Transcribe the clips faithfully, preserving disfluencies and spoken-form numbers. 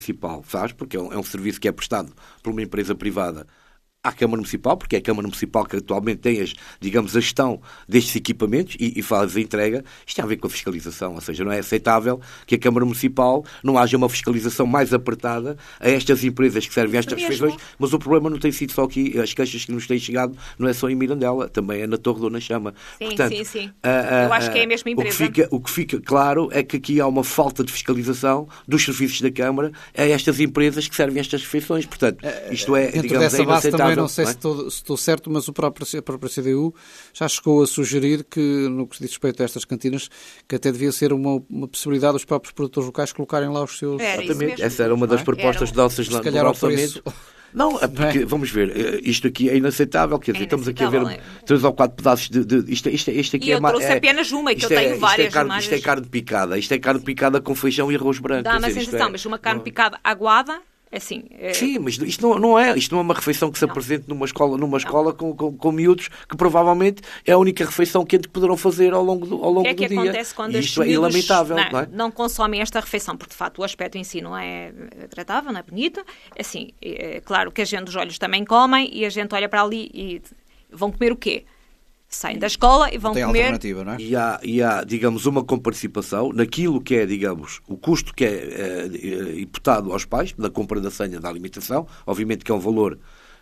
Municipal faz, porque é um, é um serviço que é prestado por uma empresa privada à Câmara Municipal, porque é a Câmara Municipal que atualmente tem, as, digamos, a gestão destes equipamentos e, e faz a entrega. Isto tem a ver com a fiscalização, ou seja, não é aceitável que a Câmara Municipal não haja uma fiscalização mais apertada a estas empresas que servem a estas refeições, mas o problema não tem sido só aqui, as queixas que nos têm chegado não é só em Mirandela, também é na Torre Dona Chama. Sim, Portanto, sim, sim. A, a, Eu acho que é a mesma empresa. O que, fica, o que fica claro é que aqui há uma falta de fiscalização dos serviços da Câmara a estas empresas que servem a estas refeições. Portanto, isto é, Dentro digamos, dessa é base também, não sei não é? se estou, se estou certo, mas o próprio, a própria C D U já chegou a sugerir que, no que diz respeito a estas cantinas, que até devia ser uma, uma possibilidade os próprios produtores locais colocarem lá os seus... Era isso Exatamente, mesmo. essa era uma das Não é? propostas Era. de nossas Se calhar ao preço... Não, é porque, Não é? vamos ver, isto aqui é inaceitável, quer dizer, É estamos aqui a ver inaceitável, é. três ou quatro pedaços de... de isto, isto, isto aqui E eu é, ma- trouxe é, apenas uma, que eu isto é- tenho isto é várias carne, imagens. Isto é carne picada, isto é carne picada com feijão e arroz branco. Dá quer uma dizer, isto sensação, é- mas uma carne não- picada aguada, assim... É... Sim, mas isto não, não é, isto não é uma refeição que se Não. apresente numa escola, numa escola com, com, com miúdos, que provavelmente é a única refeição quente que poderão fazer ao longo do, ao longo O que é que do dia. acontece quando E as isto é miúdos lamentável, não, não é? não consomem esta refeição? Porque, de facto, o aspecto em si não é agradável, não é bonito. Assim, é claro que a gente, os olhos também comem e a gente olha para ali e vão comer o quê? Saem da escola e vão Tem comer... alternativa, não é? E há, e há, digamos, uma comparticipação naquilo que é, digamos, o custo que é, é, imputado aos pais da compra da senha da alimentação, obviamente que é um valor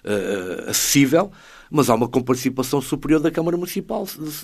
é, acessível, mas há uma comparticipação superior da Câmara Municipal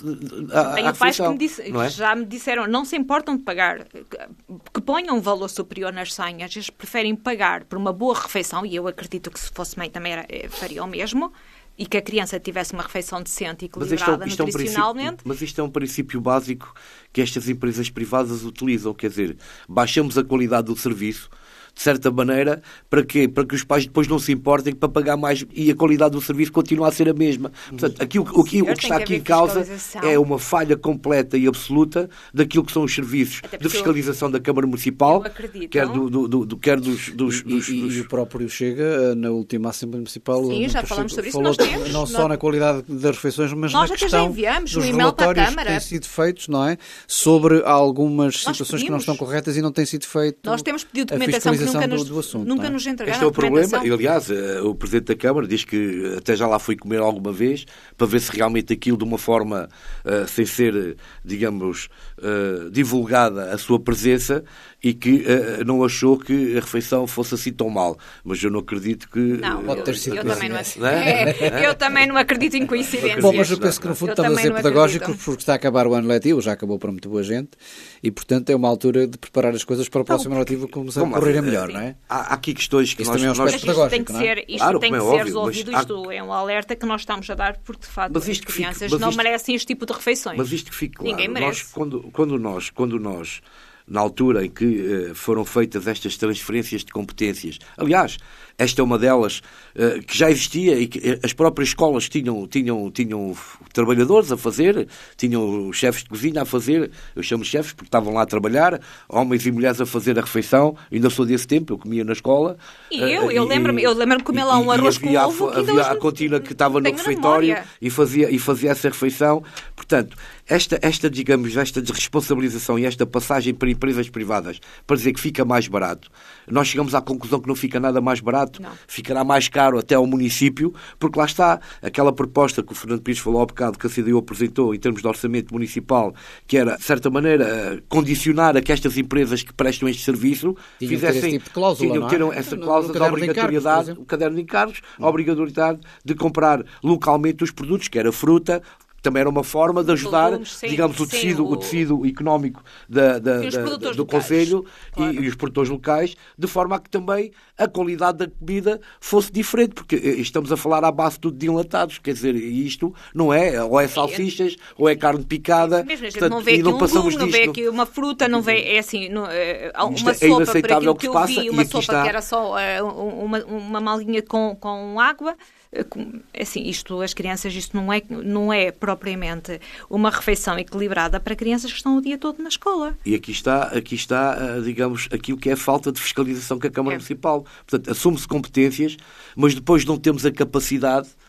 à, Tenho à pais que, refeição, me disse, não é? que já me disseram, não se importam de pagar, que, que ponham um valor superior nas senhas, eles preferem pagar por uma boa refeição, e eu acredito que se fosse mãe também era, faria o mesmo, e que a criança tivesse uma refeição decente e Mas isto, é, equilibrada isto é um nutricionalmente. princípio, mas isto é um princípio básico que estas empresas privadas utilizam, quer dizer, baixamos a qualidade do serviço, de certa maneira, para quê? Para que os pais depois não se importem para pagar mais e a qualidade do serviço continua a ser a mesma. Portanto, aqui, o, o, que- o que está aqui em causa é uma falha completa e absoluta daquilo que são os serviços Até de porque fiscalização da Câmara Municipal, eu acredito. quer, do, do, do, do- quer dos... dos, E, dos, e- dos- e o próprio Chega, na última Assembleia Municipal... Sim, o já doutor falamos Chega sobre isso, falou nós temos. não só Nós- na qualidade das refeições, mas Nós na até já questão enviamos dos um e-mail para a relatórios que Câmara. têm sido feitos, não é? Sobre algumas Nós situações que não pedimos. estão corretas e não têm sido feito Nós temos pedido a documentação que fiscalização nunca do, nos, do assunto. nunca não é? nos entregaram Este é o problema, documentação. e aliás, eh, o Presidente da Câmara diz que até já lá fui comer alguma vez para ver se realmente aquilo de uma forma, eh, sem ser, eh, digamos, eh, divulgada a sua presença, e que eh, não achou que a refeição fosse assim tão mal. Mas eu não acredito que... Não, Pode eu, ter sido eu também não, coincidência. Não é? é, eu também não acredito em coincidências. Bom, mas eu penso que no fundo Eu estamos a também ser não pedagógicos acredito. porque está a acabar o ano letivo, já acabou para muito boa gente, e portanto é uma altura de preparar as coisas para o próximo ano letivo começar a Vamos lá correr a ver, melhor, sim. não é? Há, há aqui questões que Isso nós... também é um nós- Mas aspecto isto tem que pedagógico, não é? ser, isto Claro, tem que como é ser óbvio, resolvido, mas há- isto é um alerta que nós estamos a dar, porque de facto Mas as isto que fique- crianças mas não isto- merecem este tipo de refeições. Mas isto que fique claro, Ninguém nós, merece. quando, quando nós, quando nós, na altura em que eh, foram feitas estas transferências de competências, aliás, esta é uma delas eh, que já existia e que eh, as próprias escolas tinham, tinham, tinham trabalhadores a fazer, tinham chefes de cozinha a fazer, eu chamo chefes porque estavam lá a trabalhar, homens e mulheres a fazer a refeição, ainda sou desse tempo, eu comia na escola. E eh, eu, eu e- lembro-me, eu lembro-me de comer lá um e- e arroz com havia a ovo fo- que ainda havia hoje a cantina que estava no tenho na refeitório memória. e fazia, e fazia essa refeição. Portanto, esta, esta, digamos, esta desresponsabilização e esta passagem para empresas privadas para dizer que fica mais barato, nós chegamos à conclusão que não fica nada mais barato, Não. ficará mais caro até ao município, porque lá está aquela proposta que o Fernando Pires falou há bocado, que a C D U apresentou em termos de orçamento municipal, que era, de certa maneira, eh, condicionar a que estas empresas que prestam este serviço Tinham que ter fizessem, esse tipo de cláusula, tinham não é? que ter essa No- cláusula no de caderno de encargos, por obrigatoriedade, exemplo. o caderno de encargos, a obrigatoriedade de comprar localmente os produtos, que era fruta, também era uma forma de ajudar, Legumes, sim, digamos, o sim, tecido, o... o- tecido económico da, da, E os da- produtores do locais, Conselho claro. e, e os produtores locais, de forma a que também a qualidade da comida fosse diferente, porque eh, estamos a falar à base tudo de enlatados, quer dizer, isto não é, ou é salsichas, ou é carne picada, Mesmo a gente portanto, não vê e aqui não um passamos legume, não vê disto. aqui uma fruta, não vê, é assim, não, é, há Isto uma é sopa, por inaceitável aquilo que que se eu passa, vi, e uma aqui sopa está- que era só é, uma, uma malinha com, com água. É, com- assim, isto, as crianças, isto não é, não é propriamente uma refeição equilibrada para crianças que estão o dia todo na escola. E aqui está, aqui está, ah, digamos, aquilo que é a falta de fiscalização que a Câmara É. Municipal. Portanto, assume-se competências, mas depois não temos a capacidade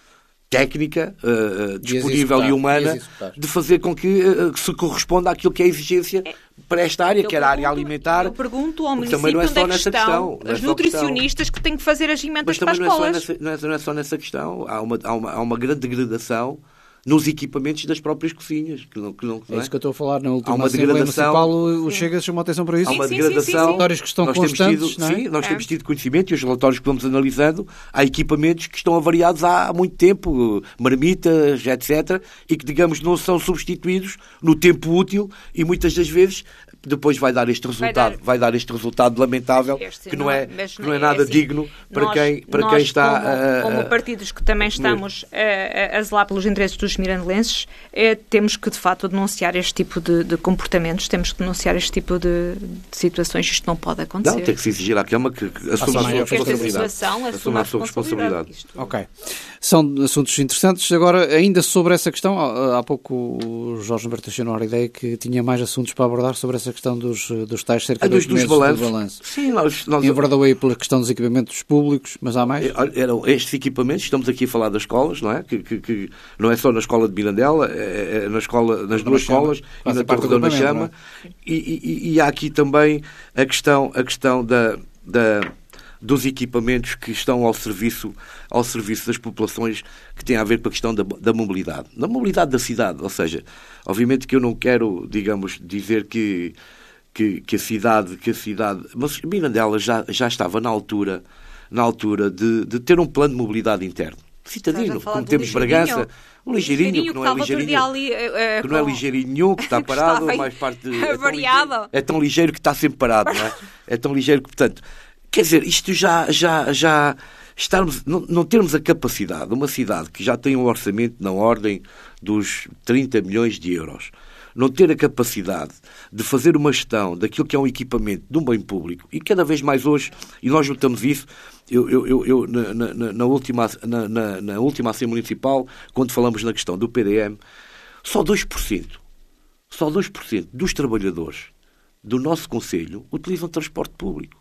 técnica, uh, disponível e, e humana, e de fazer com que, uh, que se corresponda àquilo que é a exigência é. para esta área, eu que era a área alimentar. Eu pergunto ao município não é onde é que estão questão, as é nutricionistas questão. que têm que fazer as emendas para as escolas. Mas também não é, só nessa, não é só nessa questão. Há uma, há uma, há uma grande degradação nos equipamentos das próprias cozinhas. Que não, que não, é, é isso que eu estou a falar. Na última há uma Assembleia degradação, Municipal, o Chega chamou a atenção para isso. Há uma sim, degradação. Sim, relatórios que estão nós constantes, temos tido, não é? Sim, nós é. temos tido conhecimento e os relatórios que vamos analisando, há equipamentos que estão avariados há muito tempo, marmitas, etcétera, e que, digamos, não são substituídos no tempo útil e muitas das vezes depois vai dar este resultado, vai dar, vai dar este resultado lamentável, este, que não, não é, que não é nada é assim, digno para nós, quem, para nós, quem está... Como, uh, como partidos que também estamos a, a zelar pelos interesses dos mirandelenses, é, temos que, de facto, denunciar este tipo de, de comportamentos, temos que denunciar este tipo de, de situações. Isto não pode acontecer. Não, tem que se exigir à Câmara que, que assuma a sua responsabilidade. Assuma a sua responsabilidade. Ok. São assuntos interessantes. Agora, ainda sobre essa questão, há pouco o Jorge Humberto deixou a ideia que tinha mais assuntos para abordar sobre essa questão dos, dos tais cerca ah, de dos, dos balanços. Do balanço. Sim, nós... nós... Enverdou aí pela questão dos equipamentos públicos, mas há mais? Eram estes equipamentos, estamos aqui a falar das escolas, não é? Que, que, que não é só na escola de Mirandela, é, é na escola, nas duas escolas e na Torre da Chama. E, e, e há aqui também a questão, a questão da... da dos equipamentos que estão ao serviço, ao serviço das populações, que tem a ver com a questão da, da mobilidade. Da mobilidade da cidade, ou seja, obviamente que eu não quero, digamos, dizer que, que, que a cidade, que a cidade, mas Mirandela já, já estava na altura, na altura de, de ter um plano de mobilidade interno. Citadino, como temos Bragança, o ligeirinho, que não é ligeirinho, ali, é, é, que não é ligeirinho nenhum, que está parado, mais parte de, é, tão ligeiro, é tão ligeiro que está sempre parado, não é? É tão ligeiro que, portanto, quer dizer, isto já, já, já estarmos, não, não termos a capacidade, uma cidade que já tem um orçamento na ordem dos trinta milhões de euros, não ter a capacidade de fazer uma gestão daquilo que é um equipamento de um bem público, e cada vez mais hoje, e nós notamos isso, eu, eu, eu, eu na, na, na, última, na, na, na última Assembleia Municipal, quando falamos na questão do P D M, só dois por cento, só dois por cento dos trabalhadores do nosso concelho utilizam transporte público.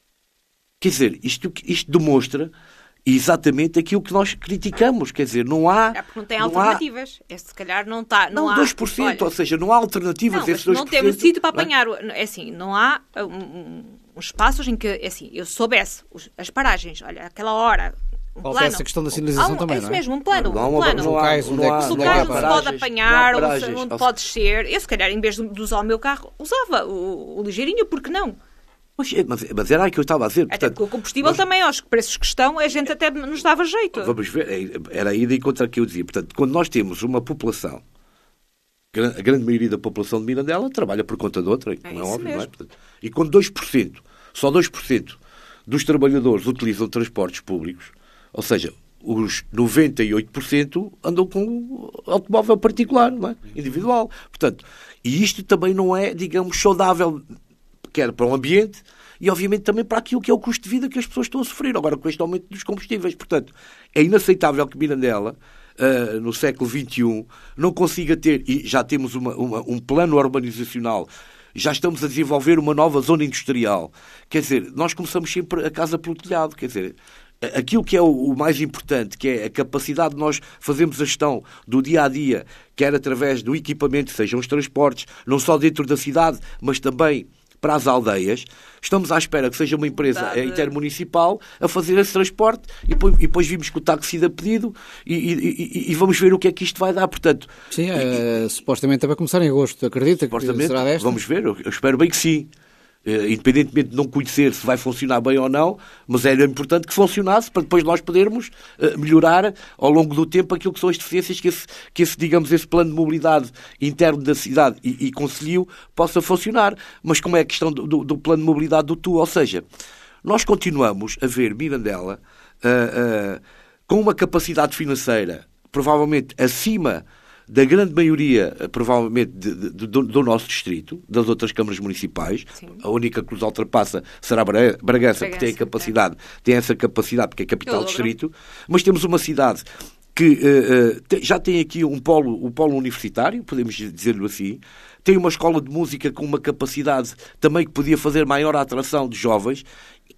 Quer dizer, isto, isto demonstra exatamente aquilo que nós criticamos. Quer dizer, não há... É porque não tem não alternativas. Há... Este, se calhar não está... Não, não há, dois por cento, olha, ou seja, não há alternativas. Não, esses dois não por cento, temos sítio para não é? apanhar. É assim, não há um, um, uns espaços em que, é assim, eu soubesse os, as paragens, olha, aquela hora... Um plano. Essa questão da sinalização um, também, é isso não é? mesmo, um plano. Não, um plano. Não há, locais onde, não há, é que, locais há onde se pode apanhar, paragens, onde, onde pode descer. Eu, se calhar, em vez de usar o meu carro, usava o, o ligeirinho, porque não? Mas, mas, mas era aí que eu estava a dizer. Até portanto, porque o combustível nós... também, aos preços que estão, a gente até nos dava jeito. Vamos ver, era aí de encontro que eu dizia. Portanto, quando nós temos uma população, a grande maioria da população de Mirandela trabalha por conta de outra, é não é óbvio, mesmo. não é? Portanto, e quando dois por cento, só dois por cento dos trabalhadores utilizam transportes públicos, ou seja, os noventa e oito por cento andam com automóvel particular, não é? Individual. Portanto, e isto também não é, digamos, saudável, quer para o ambiente e, obviamente, também para aquilo que é o custo de vida que as pessoas estão a sofrer, agora com este aumento dos combustíveis. Portanto, é inaceitável que Mirandela, uh, no século vinte e um, não consiga ter, e já temos uma, uma, um plano urbanizacional, já estamos a desenvolver uma nova zona industrial. Quer dizer, nós começamos sempre a casa pelo telhado, quer dizer... Aquilo que é o mais importante, que é a capacidade de nós fazermos a gestão do dia-a-dia, quer através do equipamento, sejam os transportes, não só dentro da cidade, mas também para as aldeias, estamos à espera que seja uma empresa Verdade. intermunicipal a fazer esse transporte e depois, e depois vimos que o táxi dá pedido e, e, e, e vamos ver o que é que isto vai dar. Portanto, sim, é, e, supostamente vai começar em agosto, acredita que será desta? Vamos ver, eu, eu espero bem que sim. Uh, independentemente de não conhecer se vai funcionar bem ou não, mas era importante que funcionasse para depois nós podermos uh, melhorar ao longo do tempo aquilo que são as deficiências que esse, que esse digamos, esse plano de mobilidade interno da cidade e, e concelho possa funcionar. Mas como é a questão do, do, do plano de mobilidade do Tu? Ou seja, nós continuamos a ver Mirandela uh, uh, com uma capacidade financeira provavelmente acima da grande maioria, provavelmente, de, de, de, do, do nosso distrito, das outras câmaras municipais. Sim. A única que nos ultrapassa será Bragança, Bragança que tem a capacidade, é. tem essa capacidade, porque é capital do distrito. Mas temos uma cidade que uh, uh, te, já tem aqui um polo, um polo universitário, podemos dizer-lhe assim, tem uma escola de música com uma capacidade também que podia fazer maior atração de jovens.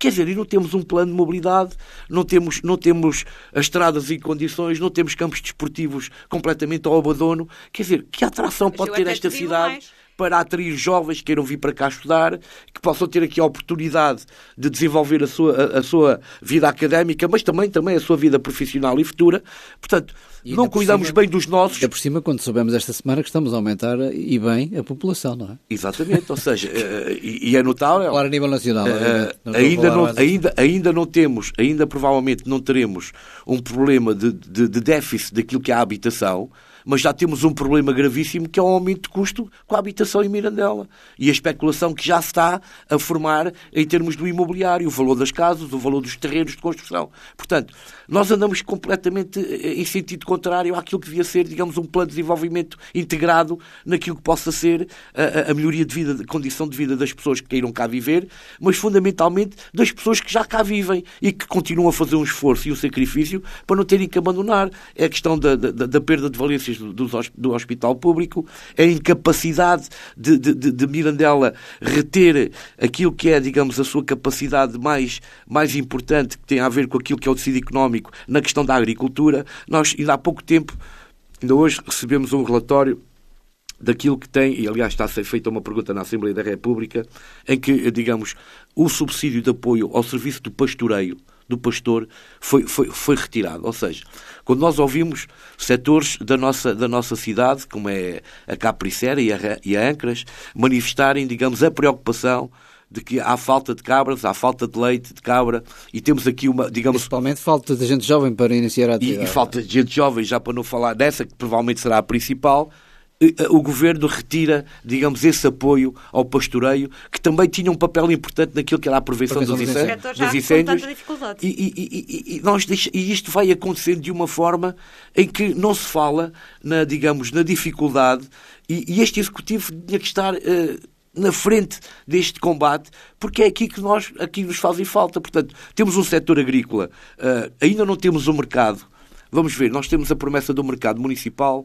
Quer dizer, e não temos um plano de mobilidade, não temos, não temos as estradas em condições, não temos campos desportivos completamente ao abandono. Quer dizer, que atração Mas pode ter esta cidade mais. para atrair jovens que queiram vir para cá estudar, que possam ter aqui a oportunidade de desenvolver a sua, a, a sua vida académica, mas também, também a sua vida profissional e futura. Portanto, não cuidamos cima, bem dos nossos. É por cima, quando soubemos esta semana que estamos a aumentar, e bem, a população, não é? Exatamente, ou seja, e, e é notável. Claro, a nível nacional. Uh, não ainda, não, ainda, ainda não temos, ainda provavelmente não teremos um problema de, de, de déficit daquilo que é a habitação, mas já temos um problema gravíssimo que é o aumento de custo com a habitação em Mirandela e a especulação que já se está a formar em termos do imobiliário, o valor das casas, o valor dos terrenos de construção. Portanto, nós andamos completamente em sentido contrário àquilo que devia ser, digamos, um plano de desenvolvimento integrado naquilo que possa ser a, a melhoria de vida, de condição de vida das pessoas que queiram cá viver, mas fundamentalmente das pessoas que já cá vivem e que continuam a fazer um esforço e um sacrifício para não terem que abandonar. É a questão da, da, da perda de valências do, do hospital público, a incapacidade de, de, de Mirandela reter aquilo que é, digamos, a sua capacidade mais, mais importante, que tem a ver com aquilo que é o tecido económico na questão da agricultura. Nós, ainda há pouco tempo, ainda hoje recebemos um relatório daquilo que tem, e aliás está a ser feita uma pergunta na Assembleia da República, em que, digamos, o subsídio de apoio ao serviço do pastoreio do pastor foi, foi, foi retirado. Ou seja, quando nós ouvimos setores da nossa, da nossa cidade, como é a Capricera e a, e a Ancras, manifestarem, digamos, a preocupação de que há falta de cabras, há falta de leite de cabra, e temos aqui uma, digamos... Principalmente falta de gente jovem para iniciar a atividade. E, e falta de gente jovem, já para não falar dessa, que provavelmente será a principal. O Governo retira, digamos, esse apoio ao pastoreio, que também tinha um papel importante naquilo que era a prevenção dos incêndios. Dos incêndios e, e, e, e, nós deixa, e isto vai acontecendo de uma forma em que não se fala, na, digamos, na dificuldade, e, e este Executivo tinha que estar uh, na frente deste combate, porque é aqui que nós, aqui nos fazem falta. Portanto, temos um setor agrícola, uh, ainda não temos o mercado. Vamos ver, nós temos a promessa do mercado municipal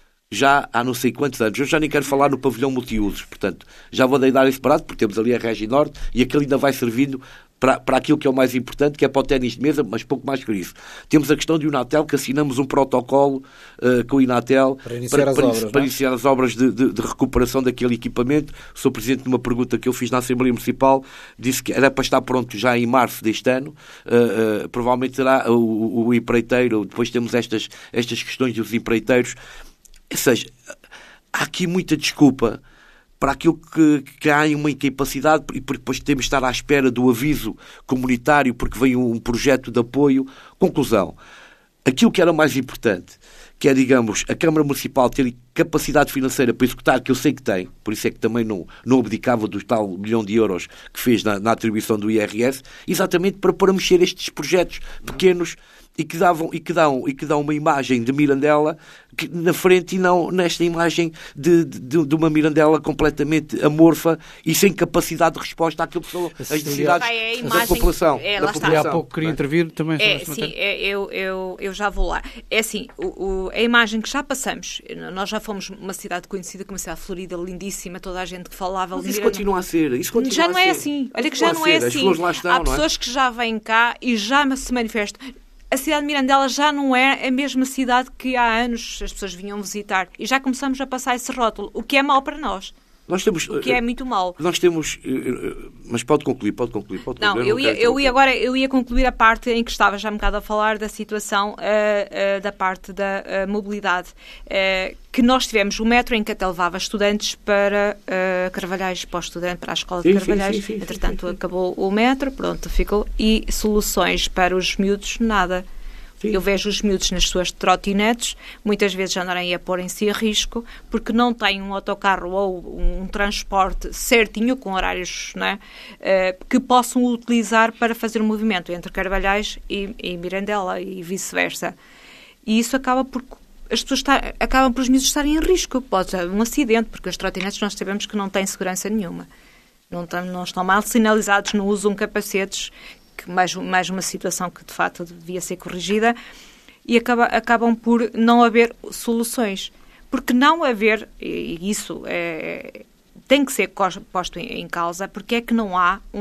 já há não sei quantos anos. Eu já nem quero falar no pavilhão multiusos, portanto, já vou dar isso parado, porque temos ali a Regi Norte e aquele ainda vai servindo para, para aquilo que é o mais importante, que é para o ténis de mesa, mas pouco mais que isso. Temos a questão de Inatel, que assinamos um protocolo uh, com o Inatel para iniciar para, as para, obras, para iniciar as obras de, de, de recuperação daquele equipamento. O senhor Presidente, numa pergunta que eu fiz na Assembleia Municipal, disse que era para estar pronto já em março deste ano. Uh, uh, provavelmente será o, o, o empreiteiro, depois temos estas, estas questões dos empreiteiros. Ou seja, há aqui muita desculpa para aquilo que, que há uma incapacidade, e porque depois temos de estar à espera do aviso comunitário, porque vem um projeto de apoio. Conclusão, aquilo que era mais importante, que é, digamos, a Câmara Municipal ter capacidade financeira para executar, que eu sei que tem, por isso é que também não, não abdicava do tal milhão de euros que fez na, na atribuição do I R S, exatamente para, para mexer estes projetos pequenos e que, davam, e, que dão, e que dão uma imagem de Mirandela que, na frente, e não nesta imagem de, de, de uma Mirandela completamente amorfa e sem capacidade de resposta àquilo que são as necessidades é imagem, da população. É, da população. E há pouco queria intervir também. É, sim, é, eu, eu, eu já vou lá. É assim, o, o, a imagem que já passamos, nós já fomos uma cidade conhecida como uma cidade florida, lindíssima, toda a gente que falava... Mas isso continua a ser. Isso continua já não é assim. Olha que já não é assim. Estão, há não pessoas é? que já vêm cá e já se manifestam. A cidade de Mirandela já não é a mesma cidade que há anos as pessoas vinham visitar. E já começamos a passar esse rótulo, o que é mau para nós. Nós temos, o que é muito mau. Nós temos... Mas pode concluir, pode concluir. Pode concluir. Não, eu, ia, eu ia agora eu ia concluir a parte em que estava já um bocado a falar da situação uh, uh, da parte da uh, mobilidade. Uh, que nós tivemos o metro em que até levava estudantes para uh, Carvalhais, para o estudante, para a escola de sim, Carvalhais. Sim, sim, sim, Entretanto, sim, sim. acabou o metro, pronto, ficou. E soluções para os miúdos, nada. Sim. Eu vejo os miúdos nas suas trotinetes, muitas vezes andarem a porem-se a risco, porque não têm um autocarro ou um transporte certinho, com horários, não é? uh, que possam utilizar para fazer o movimento entre Carvalhais e, e Mirandela e vice-versa. E isso acaba por... As pessoas estar, acabam por os miúdos estarem em risco. Pode haver um acidente, porque as trotinetes nós sabemos que não têm segurança nenhuma. Não, tam, não estão mal sinalizados, não usam capacetes, que mais, mais uma situação que de facto devia ser corrigida, e acaba, acabam por não haver soluções. Porque não haver, e isso é, tem que ser posto em causa, porque é que não há um,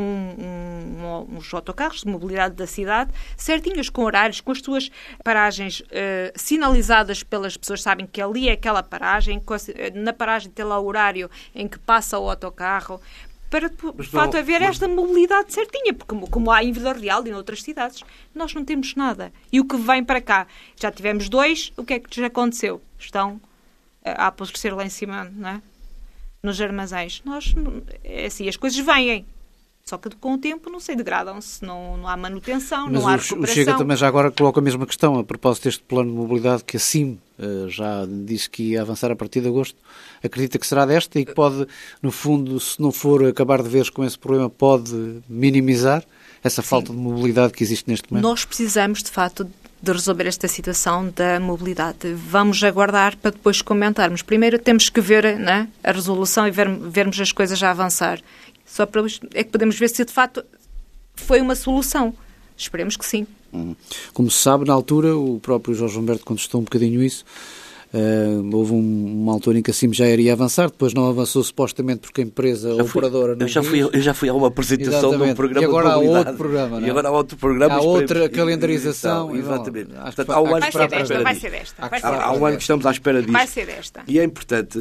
um, uns autocarros de mobilidade da cidade certinhos, com horários, com as suas paragens uh, sinalizadas pelas pessoas, sabem que ali é aquela paragem, na paragem tem lá o horário em que passa o autocarro, para, de facto, haver esta mobilidade certinha, porque como, como há em Vila Real e em outras cidades, nós não temos nada. E o que vem para cá? Já tivemos dois, o que é que já aconteceu? Estão a apodrecer lá em cima, não é? Nos armazéns. Nós, é assim, as coisas vêm. Só que com o tempo, não sei, degradam-se, não, não há manutenção, Mas não há o, recuperação. o Chega também já agora coloca a mesma questão, a propósito deste plano de mobilidade que a C I M uh, já disse que ia avançar a partir de agosto. Acredita que será desta e que pode, no fundo, se não for acabar de vez com esse problema, pode minimizar essa Sim. falta de mobilidade que existe neste momento? Nós precisamos, de facto, de resolver esta situação da mobilidade. Vamos aguardar para depois comentarmos. Primeiro temos que ver, né, a resolução e ver, vermos as coisas a avançar. Só para é que podemos ver se de facto foi uma solução. Esperemos que sim. Como se sabe, na altura, o próprio Jorge Humberto contestou um bocadinho isso. Uh, houve um, uma altura em que a C I M já iria avançar, depois não avançou supostamente porque a empresa, a operadora não eu já fui Eu já fui a uma apresentação de um programa e agora de mobilidade. Há outro programa, não é? E agora há outro programa. Há outra e, calendarização. E, exatamente. Não, Portanto, há um ano vai, ser desta, vai ser desta. Vai ser há, há um ano que estamos à espera disto. Vai ser desta. E é importante,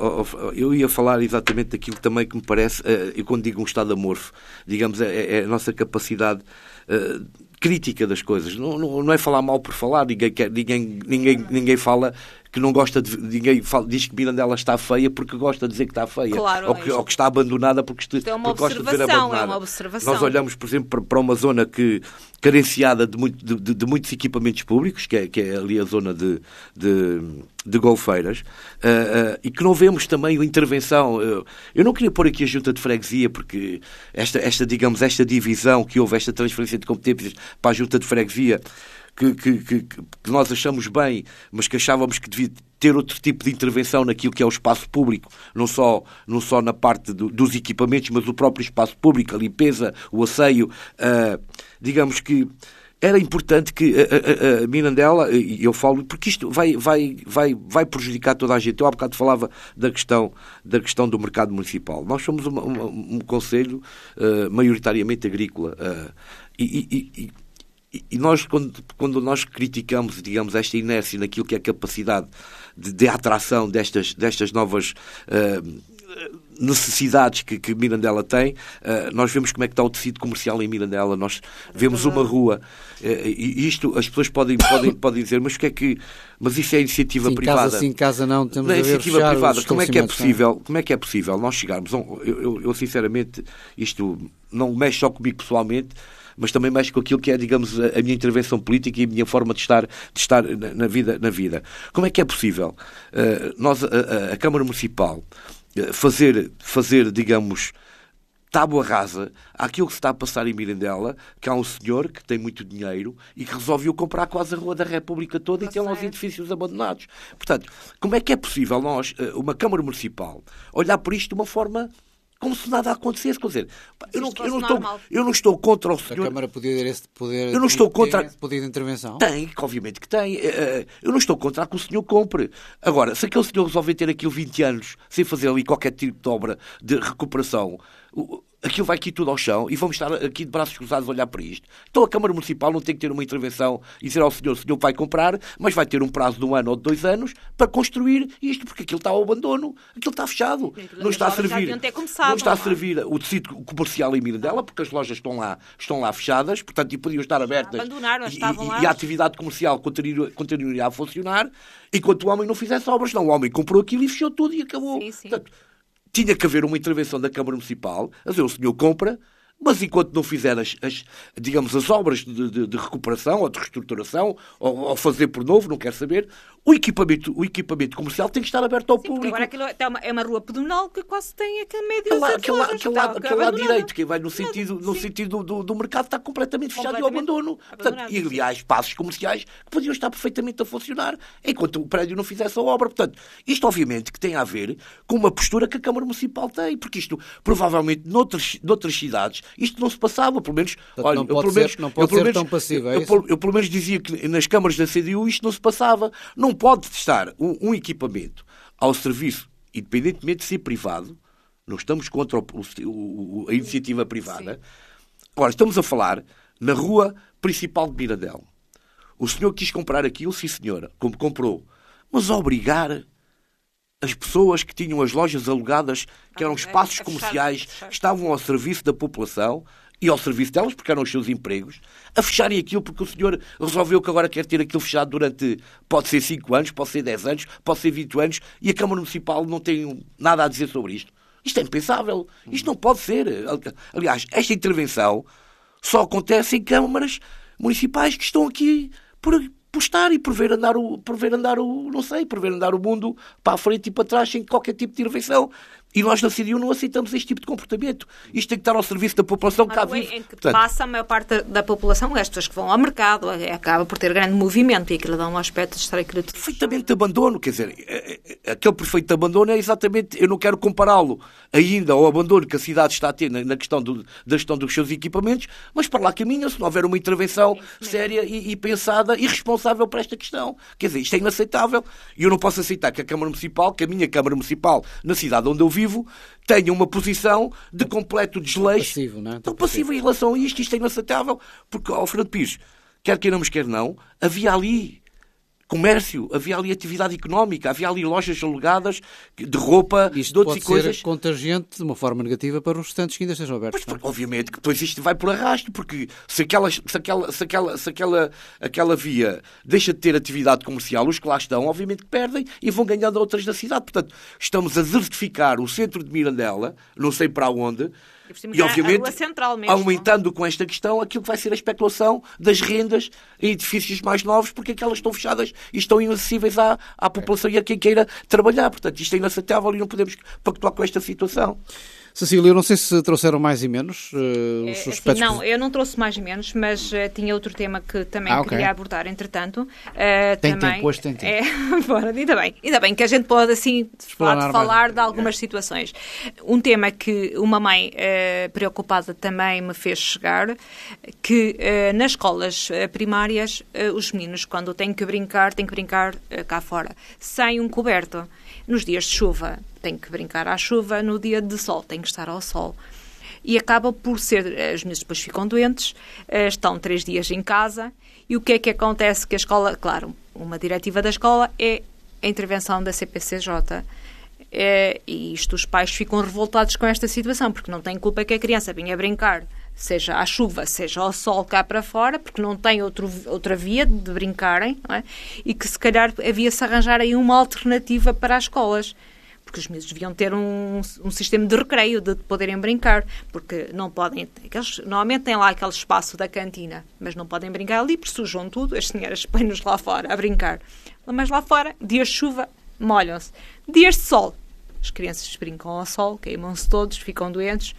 eu ia falar exatamente daquilo também que me parece, eu quando digo um estado amorfo, digamos, é, é a nossa capacidade uh, crítica das coisas. Não, não, não é falar mal por falar, ninguém, quer, ninguém, ninguém, ninguém fala que não gosta de... Ninguém fala, diz que Mirandela está feia porque gosta de dizer que está feia. Claro, ou, que, ou que está abandonada porque, isto é uma porque gosta de ver abandonada. É uma observação. Nós olhamos, por exemplo, para uma zona que, carenciada de, muito, de, de, de muitos equipamentos públicos, que é, que é ali a zona de, de, de Golfeiras, uh, uh, e que não vemos também a intervenção. Uh, eu não queria pôr aqui a junta de freguesia, porque esta, esta, digamos, esta divisão que houve, esta transferência de competências para a junta de freguesia, Que, que, que, que nós achamos bem, mas que achávamos que devia ter outro tipo de intervenção naquilo que é o espaço público, não só, não só na parte do, dos equipamentos, mas o próprio espaço público, a limpeza, o asseio. Uh, digamos que era importante que a, a, a Mirandela, e eu falo, porque isto vai, vai, vai, vai prejudicar toda a gente. Eu há bocado falava da questão, da questão do mercado municipal. Nós somos uma, uma, um concelho uh, maioritariamente agrícola uh, e, e, e E nós, quando, quando nós criticamos, digamos, esta inércia naquilo que é a capacidade de, de atração destas, destas novas uh, necessidades que, que Mirandela tem, uh, nós vemos como é que está o tecido comercial em Mirandela, nós vemos uma rua, uh, e isto, as pessoas podem, podem, podem dizer, mas o que é que... Mas isso é iniciativa sim, privada. Casa sim, casa não, temos não é a ver iniciativa privada. Como é que é possível, não? como é que é possível nós chegarmos a um, eu, eu, eu, sinceramente, isto não mexe só comigo pessoalmente, mas também mexe com aquilo que é, digamos, a minha intervenção política e a minha forma de estar, de estar na, na, vida, na vida. Como é que é possível uh, nós, a, a, a Câmara Municipal, uh, fazer, fazer, digamos, tábua rasa àquilo que se está a passar em Mirandela, que há um senhor que tem muito dinheiro e que resolveu comprar quase a Rua da República toda e tem lá os edifícios abandonados. Portanto, como é que é possível nós, uh, uma Câmara Municipal, olhar por isto de uma forma... como se nada acontecesse, quer dizer, eu não, eu, não estou, eu não estou contra o senhor... A Câmara podia ter esse poder, eu não estou contra... esse poder de intervenção? Tem, obviamente que tem. Eu não estou contra que o senhor compre. Agora, se aquele senhor resolver ter aquilo vinte anos sem fazer ali qualquer tipo de obra de recuperação, aquilo vai aqui tudo ao chão e vamos estar aqui de braços cruzados a olhar para isto. Então a Câmara Municipal não tem que ter uma intervenção e dizer ao senhor, o senhor vai comprar, mas vai ter um prazo de um ano ou de dois anos para construir isto, porque aquilo está ao abandono, aquilo está fechado. Não está a servir, não está a servir o tecido comercial em Mirandela, porque as lojas estão lá, estão lá fechadas, portanto, e podiam estar abertas. Abandonaram, estavam lá. E a atividade comercial continuaria a funcionar, enquanto o homem não fizesse obras. Não, o homem comprou aquilo e fechou tudo e acabou. Sim, sim. Portanto, tinha que haver uma intervenção da Câmara Municipal, a dizer, o senhor compra, mas enquanto não fizer as, as digamos, as obras de, de, de recuperação ou de reestruturação, ou, ou fazer por novo, não quer saber, o equipamento, o equipamento comercial tem que estar aberto ao Sim, público. Agora aquilo é uma, é uma rua pedonal que quase tem aquele meio de aquele, aquele, lado, aquele lado direito, que vai no sentido, no sentido do, do mercado, está completamente fechado e ao abandono. Portanto, e ali há espaços comerciais que podiam estar perfeitamente a funcionar enquanto o prédio não fizesse a obra. Portanto, isto obviamente que tem a ver com uma postura que a Câmara Municipal tem, porque isto provavelmente noutras, noutras cidades isto não se passava, pelo menos... Portanto, olha, não eu, pode pelo ser, menos, não pode eu, pelo ser menos, tão passivo, é eu, isso? eu, eu pelo menos dizia que nas câmaras da C D U isto não se passava. Não pode estar um, um equipamento ao serviço, independentemente de ser privado, Não estamos contra o, o, a iniciativa privada. Sim. Agora, estamos a falar na rua principal de Mirandela. O senhor quis comprar aquilo, sim senhora, como comprou. Mas obrigar as pessoas que tinham as lojas alugadas, que eram espaços comerciais, estavam ao serviço da população e ao serviço delas, porque eram os seus empregos, a fecharem aquilo porque o senhor resolveu que agora quer ter aquilo fechado durante, pode ser cinco anos, pode ser dez anos, pode ser vinte anos, e a Câmara Municipal não tem nada a dizer sobre isto. Isto é impensável. Isto não pode ser. Aliás, esta intervenção só acontece em câmaras municipais que estão aqui por, por estar e por ver andar o, por ver andar o, não sei, por ver andar o mundo para a frente e para trás sem qualquer tipo de intervenção. E nós na C D U não aceitamos este tipo de comportamento. Isto tem que estar ao serviço da população que cá vive. Em que Portanto, passa a maior parte da população, as pessoas que vão ao mercado, acaba por ter grande movimento e aquilo dá um aspecto de estar aquilo... Perfeitamente de abandono, quer dizer, aquele perfeito de abandono é exatamente, eu não quero compará-lo ainda ao abandono que a cidade está a ter na questão do, da gestão dos seus equipamentos, mas para lá caminha se não houver uma intervenção séria e, e pensada e responsável para esta questão. Quer dizer, isto é inaceitável. E eu não posso aceitar que a Câmara Municipal, que a minha Câmara Municipal, na cidade onde eu vivo, tenha uma posição de completo desleixo. Passivo, não é? Tão passivo em relação a isto. Isto é inaceitável. Porque, ao Fernando Pires, quer queiramos, quer não, havia ali comércio, havia ali atividade económica, havia ali lojas alugadas de roupa, isto de outras pode coisas. Ser contagiante de uma forma negativa para os restantes que ainda estejam abertos. Pois, obviamente que depois isto vai por arrasto, porque se aquela, se aquela, se aquela, se aquela, aquela via deixa de ter atividade comercial, os que lá estão, obviamente que perdem e vão ganhando outras da cidade. Portanto, estamos a desertificar o centro de Mirandela, não sei para onde, e, obviamente, aumentando com esta questão aquilo que vai ser a especulação das rendas em edifícios mais novos, porque aquelas estão fechadas e estão inacessíveis à, à população e a quem queira trabalhar. Portanto, isto é inaceitável e não podemos pactuar com esta situação. Cecília, eu não sei se trouxeram mais e menos uh, os é, assim, Não, que... eu não trouxe mais e menos, mas uh, tinha outro tema que também ah, okay. queria abordar, entretanto. Uh, tem também, tempo, hoje tem tempo. É, bora, ainda bem, ainda bem que a gente pode, assim, de falar, falar de algumas é. situações. Um tema que uma mãe uh, preocupada também me fez chegar, que uh, nas escolas uh, primárias, uh, os meninos, quando têm que brincar, têm que brincar uh, cá fora, sem um coberto. Nos dias de chuva tem que brincar à chuva, no dia de sol tem que estar ao sol. E acaba por ser, os meninos depois ficam doentes, estão três dias em casa, e o que é que acontece? Que a escola, claro, uma diretiva da escola é a intervenção da C P C J. É, e isto, os pais ficam revoltados com esta situação, porque não têm culpa que a criança vinha brincar, seja à chuva, seja ao sol cá para fora, porque não tem outro, outra via de brincarem, não é? E que se calhar havia-se arranjar aí uma alternativa para as escolas, porque os miúdos deviam ter um, um sistema de recreio, de poderem brincar, porque não podem, aqueles, normalmente têm lá aquele espaço da cantina, mas não podem brincar ali, porque sujam tudo, as senhoras põem-nos lá fora a brincar. Mas lá fora, dias de chuva, molham-se. Dias de sol, as crianças brincam ao sol, queimam-se todos, ficam doentes.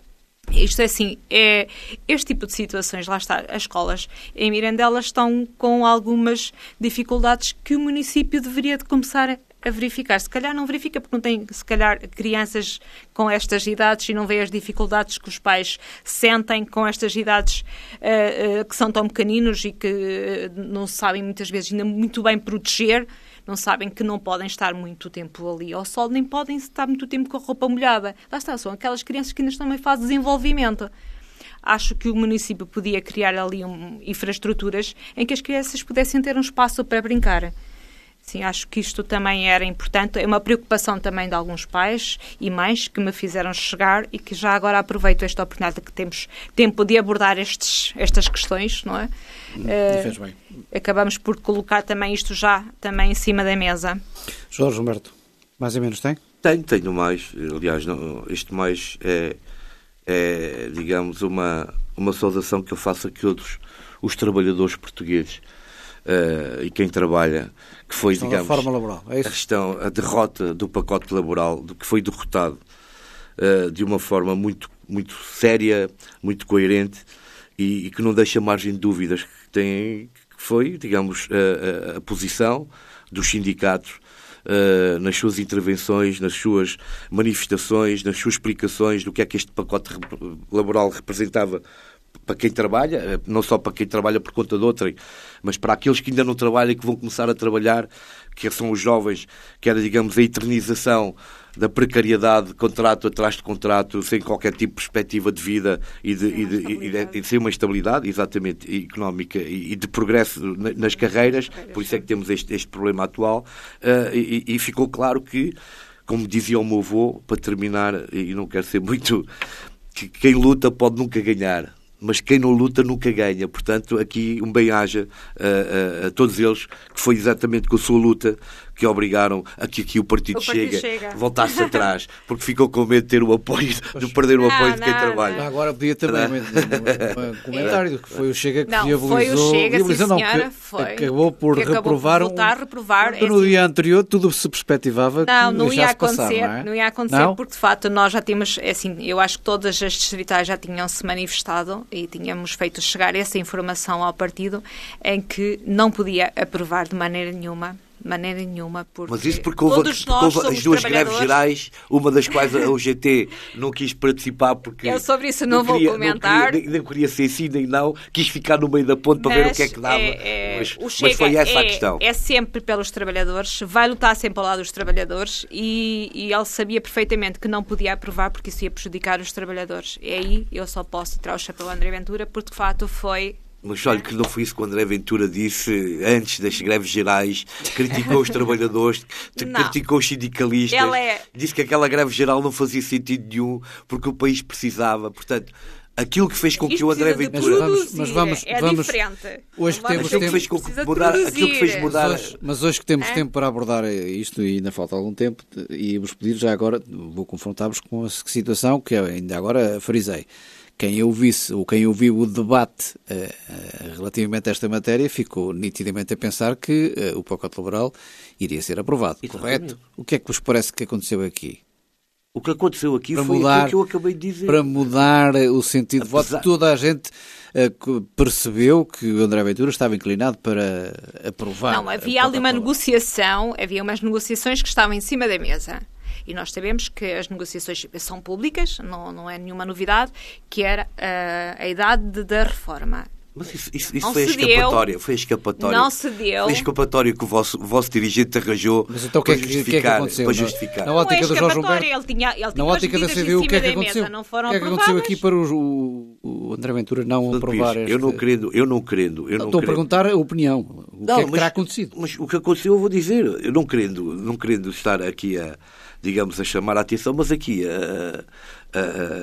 Isto é assim, é, este tipo de situações, lá está, as escolas em Mirandela estão com algumas dificuldades que o município deveria de começar a verificar. Se calhar não verifica porque não tem, se calhar, crianças com estas idades e não vê as dificuldades que os pais sentem com estas idades uh, uh, que são tão pequeninos e que uh, não sabem muitas vezes ainda muito bem proteger, não sabem que não podem estar muito tempo ali ao sol, nem podem estar muito tempo com a roupa molhada. Lá está, são aquelas crianças que ainda estão em fase de desenvolvimento. Acho que o município podia criar ali um, infraestruturas em que as crianças pudessem ter um espaço para brincar. Sim, acho que isto também era importante. É uma preocupação também de alguns pais e mães que me fizeram chegar e que já agora aproveito esta oportunidade que temos tempo de abordar estes, estas questões, não é? Hum, uh, fez bem. Acabamos por colocar também isto já também em cima da mesa. Jorge Humberto, mais ou menos tem? Tenho, tenho mais. Aliás, não, isto mais é, é, digamos, uma, uma saudação que eu faço a que outros, os trabalhadores portugueses Uh, e quem trabalha, que foi, a digamos, reforma laboral. É isso? a questão, a derrota do pacote laboral, do que foi derrotado uh, de uma forma muito, muito séria, muito coerente e, e que não deixa margem de dúvidas, que, tem, que foi, digamos, a, a, a posição dos sindicatos uh, nas suas intervenções, nas suas manifestações, nas suas explicações do que é que este pacote laboral representava para quem trabalha, não só para quem trabalha por conta de outrem, mas para aqueles que ainda não trabalham e que vão começar a trabalhar, que são os jovens, que era, digamos, a eternização da precariedade, contrato atrás de contrato, sem qualquer tipo de perspectiva de vida e de, e de, e de, e de sem uma estabilidade, exatamente, económica e de progresso nas carreiras, por isso é que temos este, este problema atual, uh, e, e ficou claro que, como dizia o meu avô, para terminar, e não quero ser muito, que quem luta pode nunca ganhar, mas quem não luta nunca ganha. Portanto, aqui um bem-aja a, a, a todos eles, que foi exatamente com a sua luta que obrigaram a que aqui o Partido, o partido Chega, Chega voltasse atrás, porque ficou com medo de ter o apoio, de perder o apoio não, de quem não, trabalha. Não. Agora podia também um comentário, que foi o Chega que não, viabilizou, foi o Chega, viabilizou, sim, não, senhora, que foi, acabou por que acabou reprovar, por votar, um, reprovar no é, dia anterior tudo se perspectivava não, que não ia acontecer, passar, não, é? não ia acontecer não? porque de facto nós já tínhamos, é assim, eu acho que todas as distritais já tinham se manifestado e tínhamos feito chegar essa informação ao partido em que não podia aprovar de maneira nenhuma. De maneira nenhuma, porque Mas isso porque houve, todos porque nós houve somos as duas greves trabalhadores. gerais, uma das quais a U G T não quis participar porque... Eu sobre isso não, não vou queria, comentar. Não queria, nem queria ser sim nem não, quis ficar no meio da ponte para mas ver o que é que dava. É, é, mas, o Chega mas foi essa é, a questão. É sempre pelos trabalhadores, vai lutar sempre ao lado dos trabalhadores e, e ele sabia perfeitamente que não podia aprovar porque isso ia prejudicar os trabalhadores. E aí eu só posso tirar o chapéu ao André Ventura porque de facto foi... Mas olha que não foi isso que o André Ventura disse antes das greves gerais, criticou os trabalhadores, criticou os sindicalistas, é... disse que aquela greve geral não fazia sentido nenhum porque o país precisava, portanto... Aquilo que fez com Isto que o André Ventura... Mas vamos, mas vamos, é vamos, diferente. Hoje vamos temos aquilo tempo, que fez com que mudar, aquilo que fez mudar... Mas hoje, mas hoje que temos é? tempo para abordar isto e ainda falta algum tempo, e vos pedir já agora, vou confrontar-vos com a situação que eu ainda agora frisei. Quem ouvisse ou quem ouviu o debate uh, uh, relativamente a esta matéria ficou nitidamente a pensar que uh, o pacote laboral iria ser aprovado, Exatamente. Correto? O que é que vos parece que aconteceu aqui? O que aconteceu aqui para foi mudar, aquilo que eu acabei de dizer. Para mudar o sentido Apesar... de voto, toda a gente uh, percebeu que o André Ventura estava inclinado para aprovar. Não, havia ali uma aprovar. negociação, havia umas negociações que estavam em cima da mesa. E nós sabemos que as negociações são públicas, não, não é nenhuma novidade, que era uh, a idade da reforma. Mas isso, isso, isso foi, a escapatória, foi a escapatória. Não se deu. Foi a escapatória que o vosso, o vosso dirigente arranjou. Mas então o que, é que, que, é que aconteceu? Para justificar. Na ótica não é do Jorge Humberto, ele tinha, ele tinha na ótica da C D U, o que é que aconteceu? Não foram o que é que aconteceu aqui para o, o André Ventura não Portanto, aprovar este... Eu não querendo, eu não querendo. Eu não Estou querendo. a perguntar a opinião. O não, que é que mas, terá acontecido? Mas o que aconteceu eu vou dizer. Eu não querendo, não querendo estar aqui a, digamos, a chamar a atenção, mas aqui a... a,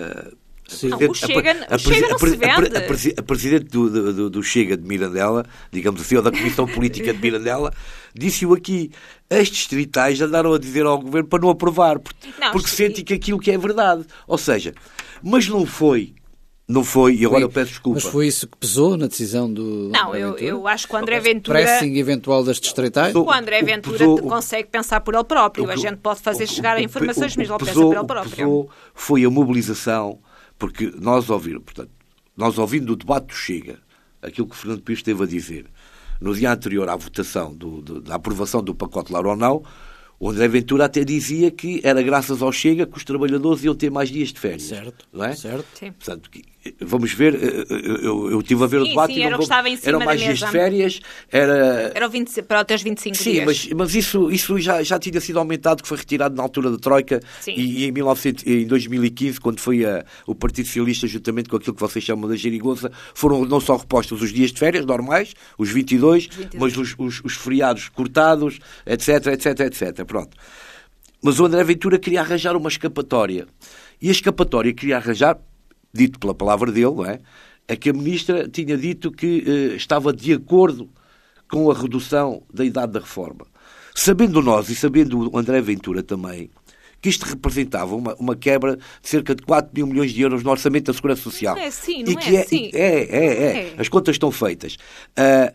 a Não, o Chega, a, a, o Chega não se vende. A, a, a Presidente do, do, do Chega de Mirandela, digamos assim, ou da Comissão Política de Mirandela, disse-o aqui. As distritais andaram a dizer ao Governo para não aprovar, porque, não, porque sentem que aquilo que é verdade. Ou seja, mas não foi... Não foi, e agora foi, eu peço desculpa. Mas foi isso que pesou na decisão do Não, André eu, Ventura? eu acho que o André Ventura... Pressing eventual das distritais? O André Ventura pesou, consegue pensar por ele próprio. O, a gente pode fazer o, chegar a informações, mas ele pensa por ele próprio. O que pesou foi a mobilização, porque nós ouviram, portanto, nós ouvindo o debate do Chega, aquilo que o Fernando Pires esteve a dizer, no dia anterior à votação, do, do, da aprovação do pacote Lar ou não, o André Ventura até dizia que era graças ao Chega que os trabalhadores iam ter mais dias de férias. Certo, não é? certo. Sim. Portanto, vamos ver, eu, eu, eu estive a ver sim, o debate sim, e era não estava em cima eram mais da dias mesa. de férias, era... Era vinte, para até os vinte e cinco sim, dias. Mas, mas isso, isso já, já tinha sido aumentado, que foi retirado na altura da Troika e, e em, mil e novecentos, em dois mil e quinze, quando foi a, o Partido Socialista, juntamente com aquilo que vocês chamam da geringonça, foram não só repostos os dias de férias normais, os vinte e dois, os vinte e dois. Mas os, os, os feriados cortados, etc, etc, etc. Pronto. Mas o André Ventura queria arranjar uma escapatória. E a escapatória que queria arranjar, dito pela palavra dele, não é? É que a ministra tinha dito que eh, estava de acordo com a redução da idade da reforma. Sabendo nós e sabendo o André Ventura também, que isto representava uma, uma quebra de cerca de quatro mil milhões de euros no orçamento da Segurança Social. Não é assim, não e que é assim. É, é, é, é. As contas estão feitas. Uh,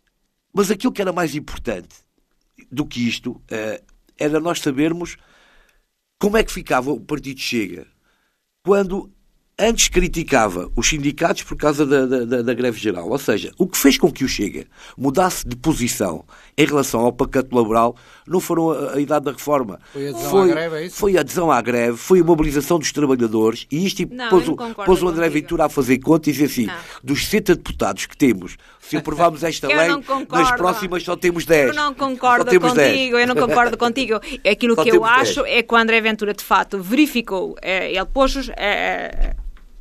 mas aquilo que era mais importante do que isto... Uh, era nós sabermos como é que ficava o Partido Chega quando antes criticava os sindicatos por causa da, da, da greve geral. Ou seja, o que fez com que o Chega mudasse de posição em relação ao pacote laboral não foram a, a idade da reforma. Foi a adesão foi, à greve, é isso? Foi a adesão à greve, foi a mobilização dos trabalhadores e isto Não, pôs, eu o, não pôs o André contigo. Ventura a fazer conta e dizer assim, Não. dos sessenta deputados que temos, se aprovarmos esta Eu lei, não concordo. nas próximas só temos dez. Eu não concordo Só temos contigo, dez. eu não concordo contigo. Aquilo Só que eu temos acho dez. é que o André Ventura, de facto, verificou, eh, ele pôs os, eh,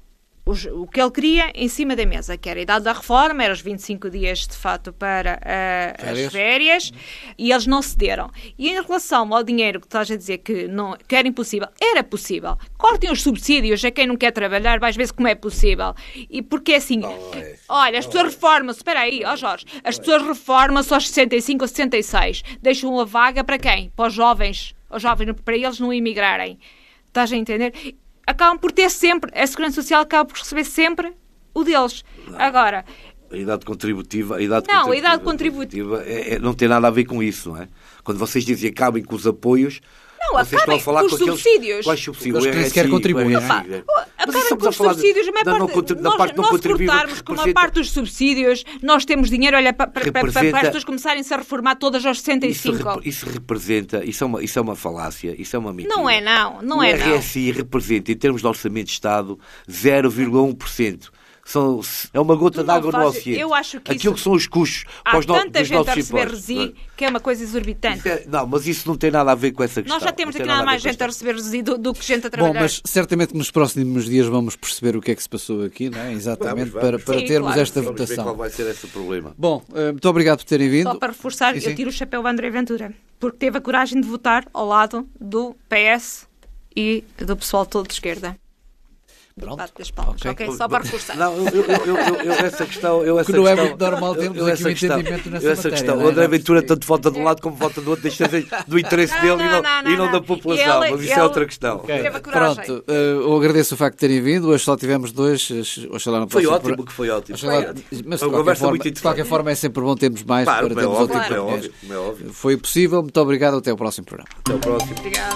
os, o que ele queria em cima da mesa, que era a idade da reforma, eram os vinte e cinco dias, de facto, para eh, Férias. as férias, e eles não cederam. E em relação ao dinheiro que estás a dizer que, não, que era impossível, era possível. Cortem os subsídios a quem não quer trabalhar, vais ver como é possível. E porque assim, é. olha, as pessoas reformam-se, espera aí, ó Jorge, as pessoas reformam-se aos sessenta e cinco ou sessenta e seis, deixam a vaga para quem? Para os jovens, os jovens, para eles não emigrarem. Estás a entender? Acabam por ter sempre, a Segurança Social acaba por receber sempre o deles. Agora, A idade contributiva, a idade Não, a contributiva, idade contributiva- é, é, não tem nada a ver com isso, não é? Quando vocês dizem acabem com os apoios, Não, vocês estão acabem a falar com com os aqueles subsídios. quais subsídios, Eles o nem sequer R S I, contribuem, o não é? R S I. Pá, Mas acabem estamos com a os falar de- subsídios, a maior da não parte, contri- da nós, parte não nós se contribuível, cortarmos com uma representa- parte dos subsídios, nós temos dinheiro, olha, para, para, para, para Representa- as pessoas começarem-se a reformar todas aos sessenta e Isso, cinco. rep- isso representa, isso é, uma, isso é uma falácia, isso é uma mentira. Não é não, não o é não. R S I representa, em termos de orçamento de Estado, zero vírgula um por cento. São, é uma gota Tu não d'água no fazes- oceano. eu acho que Aquilo isso- que são os custos para Há os no, tanta dos gente a nossos receber impostos. resi que é uma coisa exorbitante. É, não, mas isso não tem nada a ver com essa questão. Nós já temos Não tem aqui nada a mais ver com gente a esta- receber resi do, do que gente a Bom, trabalhar. mas certamente nos próximos dias vamos perceber o que é que se passou aqui, não é? Exatamente, Vamos, vamos. para, para Sim, termos claro. esta Vamos ver qual votação. vai ser esse problema. Bom, eh, muito obrigado por terem vindo. Só para reforçar, E sim. eu tiro o chapéu ao André Ventura, porque teve a coragem de votar ao lado do P S e do pessoal todo de esquerda. Pronto. Bate das palmas, Ok. ok? Só para reforçar. Não, eu, eu, eu, eu, eu essa questão... Eu essa Que não é questão, muito normal termos eu, eu aqui essa um questão, entendimento nessa eu essa matéria, questão. não é? O André Já Ventura percebi. tanto vota de um lado como vota do outro, deixa de- do interesse Não, dele não, e, não, não, e não não. da população. Ele- mas isso ele- é outra questão. Ok, Teve a coragem. pronto. eh, eu agradeço o facto de terem vindo. Hoje só tivemos dois. Oxalá no Foi próximo ótimo pro- que foi ótimo. Oxalá- Foi ótimo. Mas de Uma qualquer, conversa forma, muito de qualquer interessante. forma é sempre bom termos mais Claro, para como é termos óbvio, outro como é tipo de óbvio, como é óbvio. Foi possível. Muito obrigado. Até ao próximo programa. Até o próximo. Obrigada.